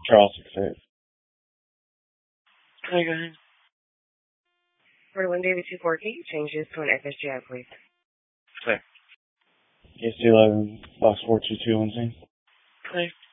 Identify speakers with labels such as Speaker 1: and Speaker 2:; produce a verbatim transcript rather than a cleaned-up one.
Speaker 1: Charles six.
Speaker 2: Hi, go ahead.
Speaker 3: For one David two forty, changes to an F S G I, please.
Speaker 2: Clear.
Speaker 1: Case eleven, box four two two one.
Speaker 2: Clear.